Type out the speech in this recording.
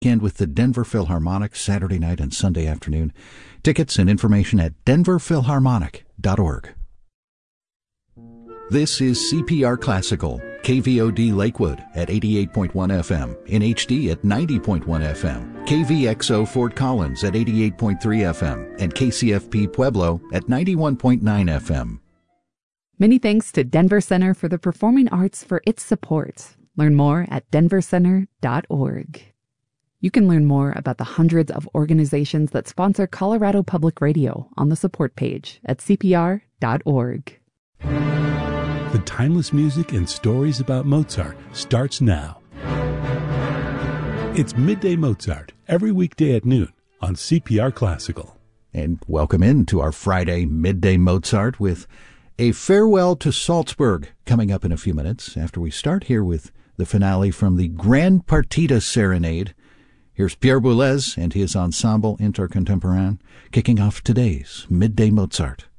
Weekend with the Denver Philharmonic, Saturday night and Sunday afternoon. Tickets and information at denverphilharmonic.org. This is CPR Classical, KVOD Lakewood at 88.1 FM, in HD at 90.1 FM, KVXO Fort Collins at 88.3 FM, and KCFP Pueblo at 91.9 FM. Many thanks to Denver Center for the Performing Arts for its support. Learn more at denvercenter.org. You can learn more about the hundreds of organizations that sponsor Colorado Public Radio on the support page at cpr.org. The timeless music and stories about Mozart starts now. It's Midday Mozart, every weekday at noon on CPR Classical. And welcome in to our Friday Midday Mozart with a farewell to Salzburg coming up in a few minutes after we start here with the finale from the Grand Partita Serenade. Here's Pierre Boulez and his Ensemble Intercontemporain kicking off today's Midday Mozart.